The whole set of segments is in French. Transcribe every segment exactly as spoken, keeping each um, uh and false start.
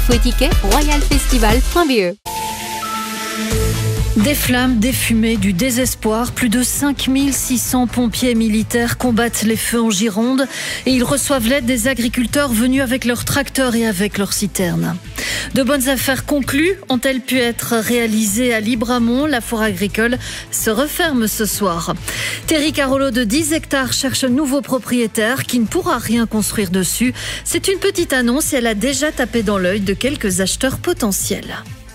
Info et tickets, royal festival point b e. Des flammes, des fumées, du désespoir. Plus de cinq mille six cents pompiers militaires combattent les feux en Gironde et ils reçoivent l'aide des agriculteurs venus avec leurs tracteurs et avec leurs citernes. De bonnes affaires conclues ont-elles pu être réalisées à Libramont? La foire agricole se referme ce soir. Thierry Carolo de dix hectares cherche un nouveau propriétaire qui ne pourra rien construire dessus. C'est une petite annonce et elle a déjà tapé dans l'œil de quelques acheteurs potentiels.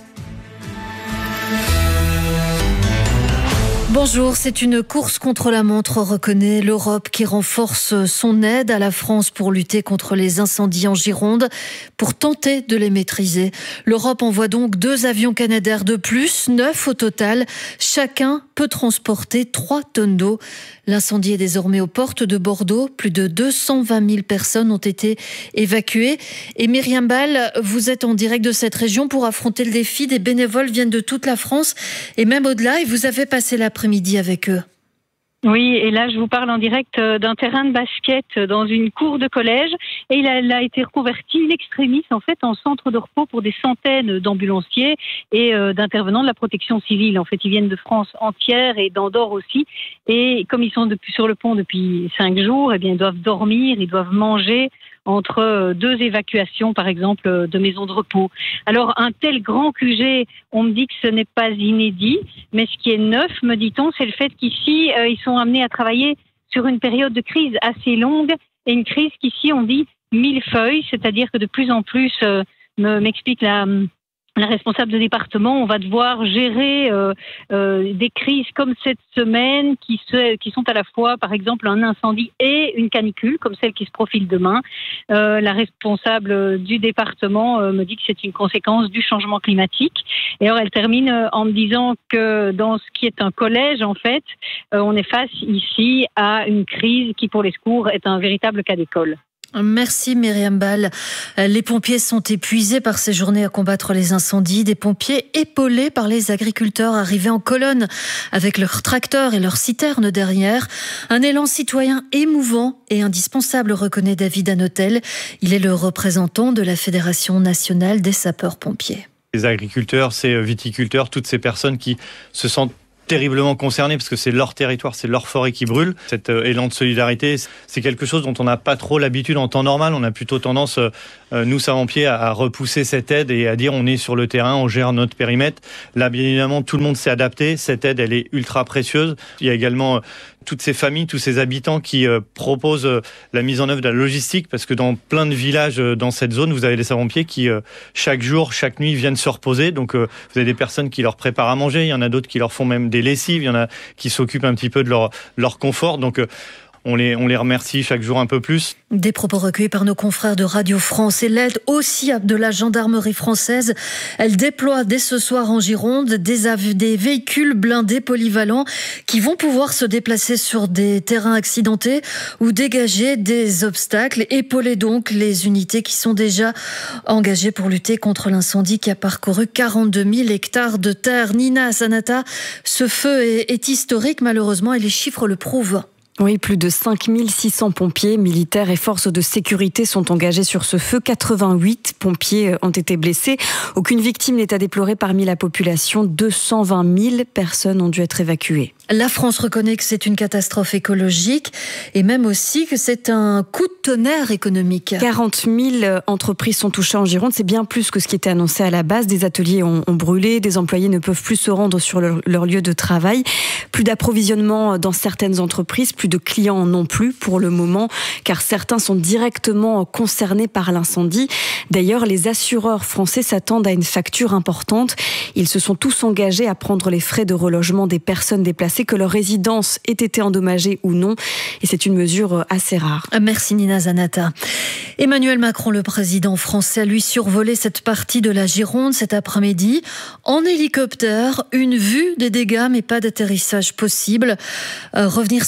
Bonjour, c'est une course contre la montre, reconnaît l'Europe qui renforce son aide à la France pour lutter contre les incendies en Gironde, pour tenter de les maîtriser. L'Europe envoie donc deux avions Canadair de plus, neuf au total. Chacun peut transporter trois tonnes d'eau. L'incendie est désormais aux portes de Bordeaux. Plus de deux cent vingt mille personnes ont été évacuées. Et Myriam Ball, vous êtes en direct de cette région pour affronter le défi. Des bénévoles viennent de toute la France et même au-delà. Et vous avez passé l'après-midi avec eux. Oui, et là je vous parle en direct d'un terrain de basket dans une cour de collège et il a, il a été reconverti in extremis en fait en centre de repos pour des centaines d'ambulanciers et euh, d'intervenants de la protection civile. En fait, ils viennent de France entière et d'Andorre aussi. Et comme ils sont depuis, sur le pont depuis cinq jours, eh bien ils doivent dormir, ils doivent manger entre deux évacuations, par exemple, de maisons de repos. Alors, un tel grand Q G, on me dit que ce n'est pas inédit, mais ce qui est neuf, me dit-on, c'est le fait qu'ici, euh, ils sont amenés à travailler sur une période de crise assez longue, et une crise qu'ici, on dit millefeuille, c'est-à-dire que de plus en plus, euh, me, m'explique la... La responsable de département, on va devoir gérer euh, euh, des crises comme cette semaine qui, se, qui sont à la fois, par exemple, un incendie et une canicule, comme celle qui se profile demain. Euh, la responsable du département euh, me dit que c'est une conséquence du changement climatique. Et alors, elle termine euh, en me disant que dans ce qui est un collège, en fait, euh, on est face ici à une crise qui, pour les secours, est un véritable cas d'école. Merci Myriam Ball. Les pompiers sont épuisés par ces journées à combattre les incendies. Des pompiers épaulés par les agriculteurs arrivés en colonne avec leurs tracteurs et leurs citernes derrière. Un élan citoyen émouvant et indispensable, reconnaît David Hanotel. Il est le représentant de la Fédération nationale des sapeurs-pompiers. Les agriculteurs, ces viticulteurs, toutes ces personnes qui se sentent terriblement concernés parce que c'est leur territoire, c'est leur forêt qui brûle. Cet euh, élan de solidarité, c'est quelque chose dont on n'a pas trop l'habitude en temps normal. On a plutôt tendance, euh, nous savants-pieds, à, à repousser cette aide et à dire on est sur le terrain, on gère notre périmètre. Là, bien évidemment, tout le monde s'est adapté. Cette aide, elle est ultra précieuse. Il y a également euh, toutes ces familles, tous ces habitants qui euh, proposent euh, la mise en œuvre de la logistique parce que dans plein de villages euh, dans cette zone, vous avez des savants-pieds qui, euh, chaque jour, chaque nuit, viennent se reposer. Donc, euh, vous avez des personnes qui leur préparent à manger. Il y en a d'autres qui leur font même des lessives, il y en a qui s'occupent un petit peu de leur, leur confort. Donc, euh, on les, on les remercie chaque jour un peu plus. Des propos recueillis par nos confrères de Radio France et l'aide aussi de la gendarmerie française. Elle déploie dès ce soir en Gironde des, av- des véhicules blindés polyvalents qui vont pouvoir se déplacer sur des terrains accidentés ou dégager des obstacles, épauler donc les unités qui sont déjà engagées pour lutter contre l'incendie qui a parcouru quarante-deux mille hectares de terre. Nina Sanata, ce feu est, est historique malheureusement et les chiffres le prouvent. Oui, plus de cinq mille six cents pompiers, militaires et forces de sécurité sont engagés sur ce feu. quatre-vingt-huit pompiers ont été blessés. Aucune victime n'est à déplorer parmi la population. deux cent vingt mille personnes ont dû être évacuées. La France reconnaît que c'est une catastrophe écologique et même aussi que c'est un coup de tonnerre économique. quarante mille entreprises sont touchées en Gironde. C'est bien plus que ce qui était annoncé à la base. Des ateliers ont, ont brûlé, des employés ne peuvent plus se rendre sur leur, leur lieu de travail. Plus d'approvisionnement dans certaines entreprises, plus de clients non plus pour le moment, car certains sont directement concernés par l'incendie. D'ailleurs, les assureurs français s'attendent à une facture importante. Ils se sont tous engagés à prendre les frais de relogement des personnes déplacées, que leur résidence ait été endommagée ou non. Et c'est une mesure assez rare. Merci Nina Zanata. Emmanuel Macron, le président français, a lui survolé cette partie de la Gironde cet après-midi. En hélicoptère, une vue des dégâts, mais pas d'atterrissage possible. Euh, revenir sur terre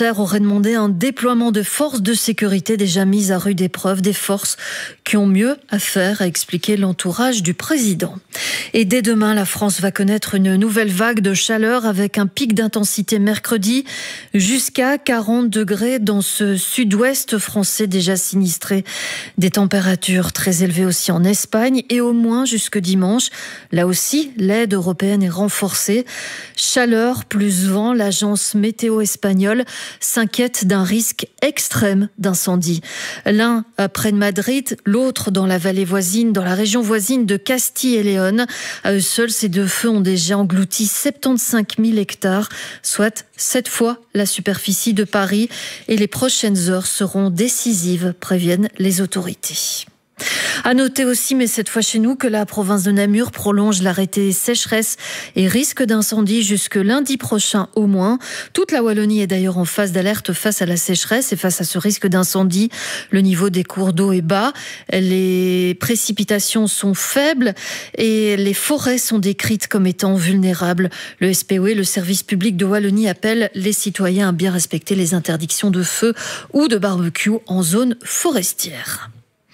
parlementaires auraient demandé un déploiement de forces de sécurité déjà mises à rude épreuve, des forces qui ont mieux à faire, a expliqué l'entourage du président. Et dès demain, la France va connaître une nouvelle vague de chaleur avec un pic d'intensité mercredi jusqu'à quarante degrés dans ce sud-ouest français déjà sinistré. Des températures très élevées aussi en Espagne et au moins jusque dimanche. Là aussi, l'aide européenne est renforcée. Chaleur plus vent, l'agence météo espagnole s'inquiète d'un risque extrême d'incendie. L'un près de Madrid, l'autre dans la vallée voisine, dans la région voisine de Castille et Léon. À eux seuls, ces deux feux ont déjà englouti soixante-quinze mille hectares, soit sept fois la superficie de Paris. Et les prochaines heures seront décisives, préviennent les autorités. À noter aussi, mais cette fois chez nous, que la province de Namur prolonge l'arrêté sécheresse et risque d'incendie jusque lundi prochain au moins. Toute la Wallonie est d'ailleurs en phase d'alerte face à la sécheresse et face à ce risque d'incendie. Le niveau des cours d'eau est bas, les précipitations sont faibles et les forêts sont décrites comme étant vulnérables. Le S P O E, le service public de Wallonie, appelle les citoyens à bien respecter les interdictions de feu ou de barbecue en zone forestière.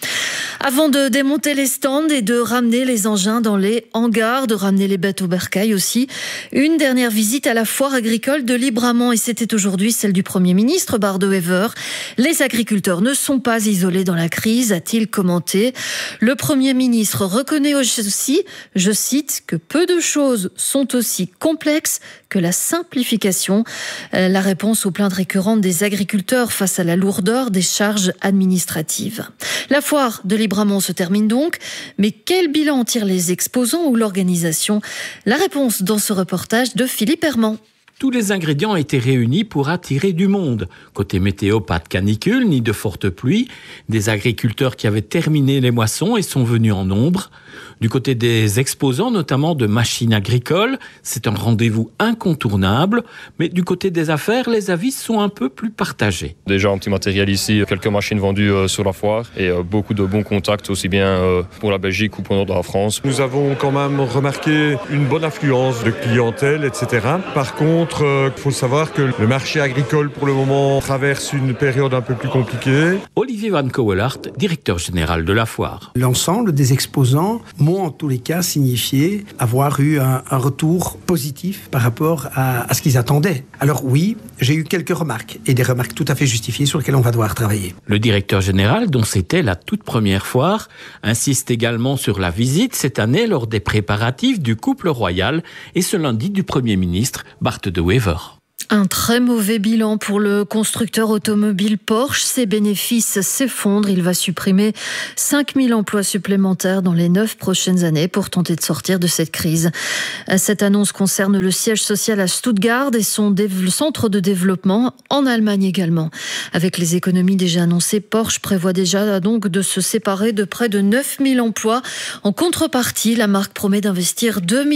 Avant de démonter les stands et de ramener les engins dans les hangars, de ramener les bêtes au bercail aussi, une dernière visite à la foire agricole de Libramont. Et c'était aujourd'hui celle du Premier ministre, Bart De Wever. Les agriculteurs ne sont pas isolés dans la crise, a-t-il commenté. Le Premier ministre reconnaît aussi, je cite, que peu de choses sont aussi complexes que la simplification. La réponse aux plaintes récurrentes des agriculteurs face à la lourdeur des charges administratives. La foire de Libramont se termine donc, mais quel bilan tirent les exposants ou l'organisation? La réponse dans ce reportage de Philippe Herman. Tous les ingrédients étaient réunis pour attirer du monde. Côté météo, pas de canicule ni de fortes pluies. Des agriculteurs qui avaient terminé les moissons et sont venus en nombre. Du côté des exposants, notamment de machines agricoles, c'est un rendez-vous incontournable. Mais du côté des affaires, les avis sont un peu plus partagés. Déjà un petit matériel ici, quelques machines vendues euh, sur la foire et euh, beaucoup de bons contacts aussi bien euh, pour la Belgique ou pour le nord de la France. Nous avons quand même remarqué une bonne affluence de clientèle, et cetera. Par contre, il euh, faut savoir que le marché agricole pour le moment traverse une période un peu plus compliquée. Olivier Van Kouwelaert, directeur général de la foire. L'ensemble des exposants m'ont en tous les cas signifié avoir eu un, un retour positif par rapport à, à ce qu'ils attendaient. Alors oui, j'ai eu quelques remarques, et des remarques tout à fait justifiées sur lesquelles on va devoir travailler. Le directeur général, dont c'était la toute première foire, insiste également sur la visite cette année lors des préparatifs du couple royal et ce lundi du Premier ministre, Bart De Wever. Un très mauvais bilan pour le constructeur automobile Porsche. Ses bénéfices s'effondrent. Il va supprimer cinq mille emplois supplémentaires dans les neuf prochaines années pour tenter de sortir de cette crise. Cette annonce concerne le siège social à Stuttgart et son centre de développement en Allemagne également. Avec les économies déjà annoncées, Porsche prévoit déjà donc de se séparer de près de neuf mille emplois. En contrepartie, la marque promet d'investir deux milliards